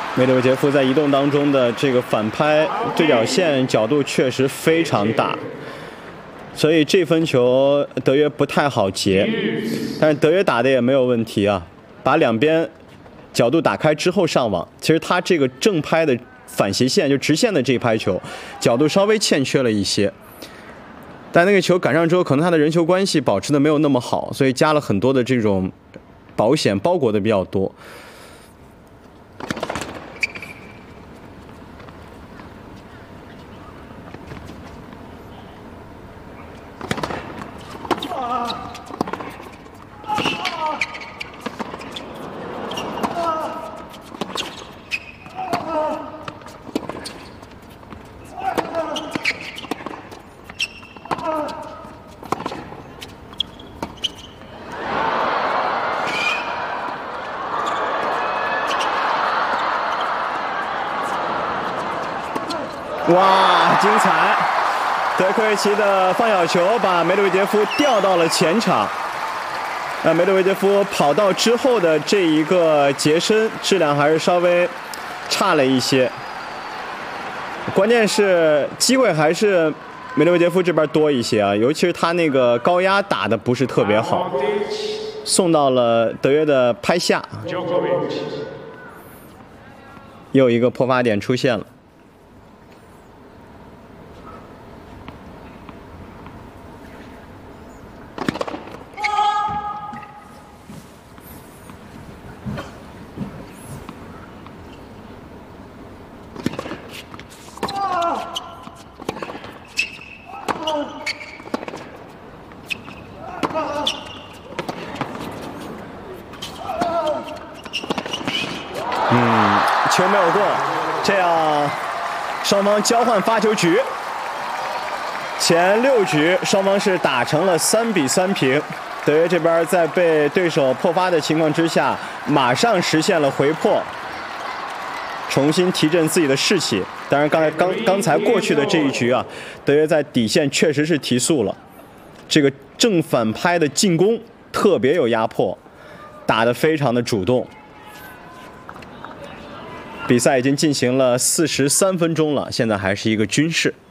梅德韦杰夫在移动当中的这个反拍对角线角度确实非常大，所以这分球德约不太好接，但是德约打的也没有问题啊，把两边角度打开之后上网。其实他这个正拍的反斜线就直线的这一拍球，角度稍微欠缺了一些，但那个球赶上之后，可能他的人球关系保持的没有那么好，所以加了很多的这种保险包裹的比较多。哇，精彩！德科维奇的放小球把梅德韦杰夫调到了前场。梅德韦杰夫跑到之后的这一个截身质量还是稍微差了一些，关键是机会还是梅德韦杰夫这边多一些啊，尤其是他那个高压打的不是特别好，送到了德约的拍下，又一个破发点出现了。球没有过，这样双方交换发球局。前6局双方是打成了3-3平。德约这边在被对手破发的情况之下，马上实现了回破，重新提振自己的士气。当然，刚才过去的这一局啊，德约在底线确实是提速了，这个正反拍的进攻特别有压迫，打得非常的主动。比赛已经进行了43分钟了，现在还是一个均势。